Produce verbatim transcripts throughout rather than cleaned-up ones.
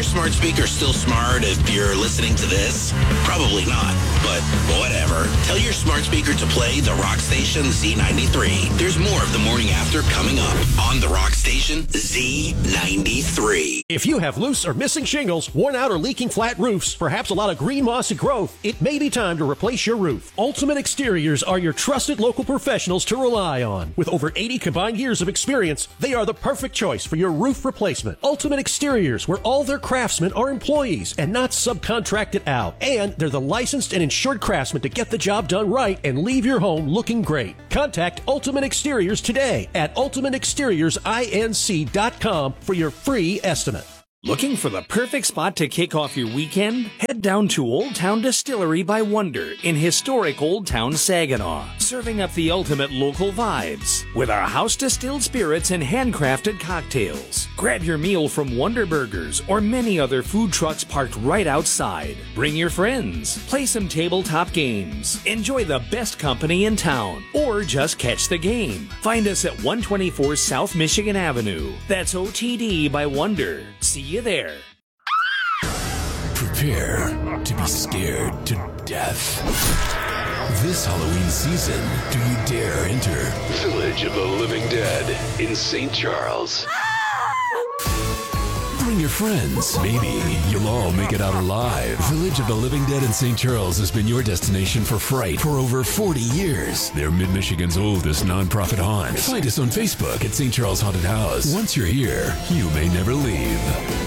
smart speaker still smart if you're listening to this? Probably not, but whatever. Tell your smart speaker to play the Rock Station Z ninety-three. There's more of the morning after coming up on the Rock Station Z ninety-three. If you have loose or missing shingles, worn out or leaking flat roofs, perhaps a lot of green mossy growth, it may be time to replace your roof. Ultimate Exteriors are your trusted local professionals to rely on. With over eighty combined years of experience, they are the perfect choice for your roof replacement. Ultimate Exteriors, where all their craftsmen are employees and not subcontracted out. And they're the licensed and insured craftsmen to get the job done right and leave your home looking great. Contact Ultimate Exteriors today at ultimate exteriors inc dot com for your free estimate. Looking for the perfect spot to kick off your weekend? Head down to Old Town Distillery by Wonder in historic Old Town Saginaw, serving up the ultimate local vibes with our house-distilled spirits and handcrafted cocktails. Grab your meal from Wonder Burgers or many other food trucks parked right outside. Bring your friends, play some tabletop games, enjoy the best company in town, or just catch the game. Find us at one twenty-four South Michigan Avenue. That's O T D by Wonder. See you there. Prepare to be scared to death. This Halloween season, do you dare enter Village of the Living Dead in Saint Charles? Bring your friends. Maybe you'll all make it out alive. Village of the Living Dead in Saint Charles has been your destination for fright for over forty years. They're Mid-Michigan's oldest nonprofit haunt. Find us on Facebook at Saint Charles Haunted House. Once you're here, you may never leave.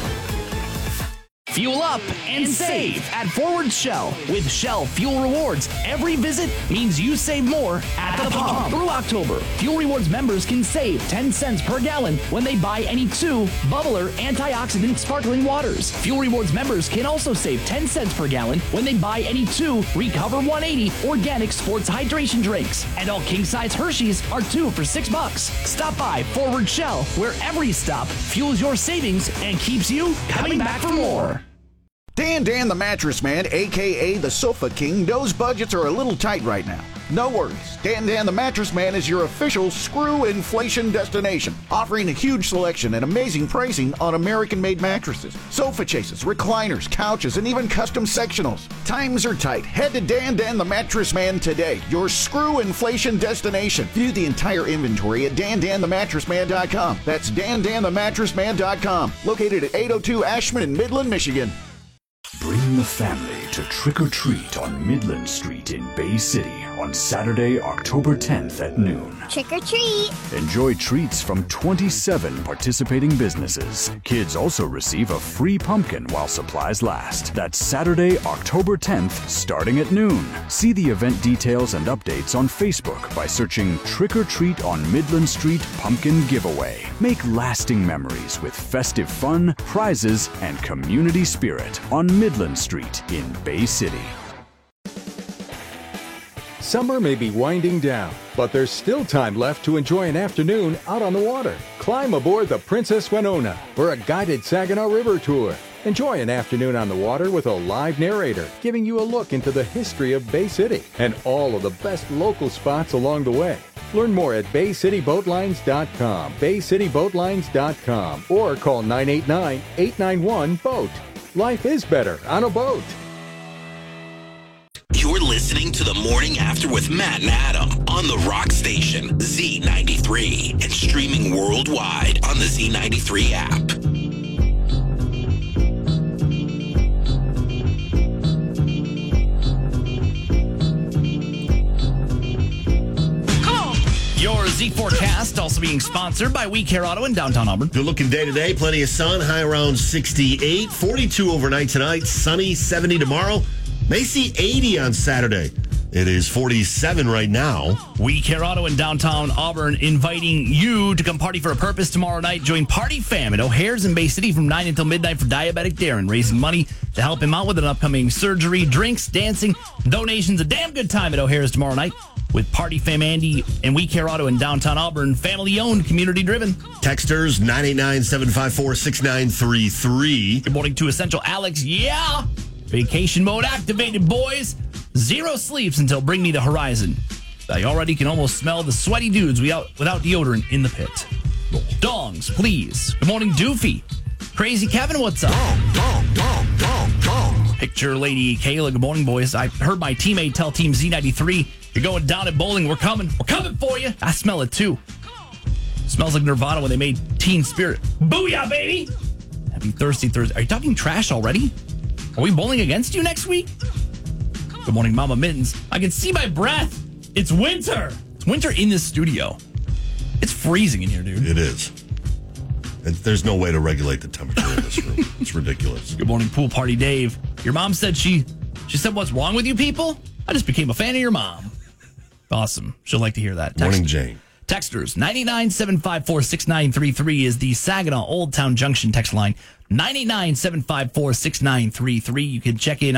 Fuel up and save at Forward Shell. With Shell Fuel Rewards, every visit means you save more at the pump. Through October, Fuel Rewards members can save ten cents per gallon when they buy any two Bubbler antioxidant sparkling waters. Fuel Rewards members can also save ten cents per gallon when they buy any two Recover one eighty organic sports hydration drinks. And all king-size Hershey's are two for six bucks. Stop by Forward Shell, where every stop fuels your savings and keeps you coming back for more. Dan Dan the Mattress Man, a k a the Sofa King, knows budgets are a little tight right now. No worries. Dan Dan the Mattress Man is your official screw inflation destination, offering a huge selection and amazing pricing on American-made mattresses, sofa chases, recliners, couches, and even custom sectionals. Times are tight. Head to Dan Dan the Mattress Man today, your screw inflation destination. View the entire inventory at dan dan the mattress man dot com. That's dan dan the mattress man dot com, located at eight oh two Ashman in Midland, Michigan. Bring the family to Trick or Treat on Midland Street in Bay City on Saturday, October tenth at noon. Trick or treat! Enjoy treats from twenty-seven participating businesses. Kids also receive a free pumpkin while supplies last. That's Saturday, October tenth, starting at noon. See the event details and updates on Facebook by searching Trick or Treat on Midland Street Pumpkin Giveaway. Make lasting memories with festive fun, prizes, and community spirit on Midland Street in Bay City. Summer may be winding down, but there's still time left to enjoy an afternoon out on the water. Climb aboard the Princess Winona for a guided Saginaw River tour. Enjoy an afternoon on the water with a live narrator, giving you a look into the history of Bay City and all of the best local spots along the way. Learn more at bay city boat lines dot com, bay city boat lines dot com, or call nine eight nine, eight nine one, BOAT. Life is better on a boat. You're listening to The Morning After with Matt and Adam on the Rock Station, Z ninety-three, and streaming worldwide on the Z ninety-three app. Your Z forecast also being sponsored by We Care Auto in downtown Auburn. Good looking day today. Plenty of sun. High around sixty-eight. forty-two overnight tonight. Sunny. seventy tomorrow. May see eighty on Saturday. It is forty-seven right now. We Care Auto in downtown Auburn inviting you to come party for a purpose tomorrow night. Join Party Fam at O'Hare's in Bay City from nine until midnight for diabetic Darren, raising money to help him out with an upcoming surgery, drinks, dancing, donations. A damn good time at O'Hare's tomorrow night with Party Fam Andy and We Care Auto in downtown Auburn. Family-owned, community-driven. Texters, nine eight nine, seven five four, six nine three three. Good morning to Essential Alex. Yeah! Vacation mode activated, boys. Zero sleeps until Bring Me the Horizon. I already can almost smell the sweaty dudes without, without deodorant in the pit. Dongs, please. Good morning, Doofy. Crazy Kevin, what's up? Picture Lady Kayla, good morning, boys. I heard my teammate tell Team Z ninety-three, you're going down at bowling. We're coming. We're coming for you. I smell it, too. Smells like Nirvana when they made Teen Spirit. Booyah, baby! Happy Thirsty Thursday. Are you talking trash already? Are we bowling against you next week? Good morning, Mama Mittens. I can see my breath. It's winter. It's winter in this studio. It's freezing in here, dude. It is. And there's no way to regulate the temperature in this room. It's ridiculous. Good morning, Pool Party Dave. Your mom said she, she said, what's wrong with you people? I just became a fan of your mom. Awesome. She'll like to hear that. Text- morning, Jane. Texters, nine nine seven five four six nine three three is the Saginaw Old Town Junction text line. nine eight nine, seven five four, six nine three three. You can check in